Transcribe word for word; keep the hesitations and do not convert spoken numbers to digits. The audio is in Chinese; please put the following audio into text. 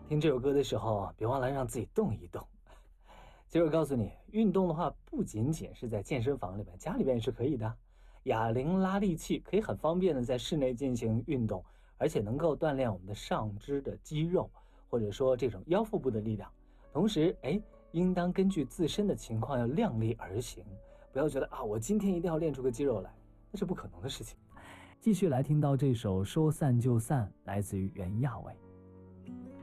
听这首歌的时候，别忘了让自己动一动。其实我告诉你，运动的话不仅仅是在健身房里面，家里边也是可以的。哑铃拉力器可以很方便的在室内进行运动，而且能够锻炼我们的上肢的肌肉，或者说这种腰腹部的力量。同时，哎，应当根据自身的情况要量力而行，不要觉得啊，我今天一定要练出个肌肉来，那是不可能的事情。继续来听到这首《说散就散》，来自于袁娅维。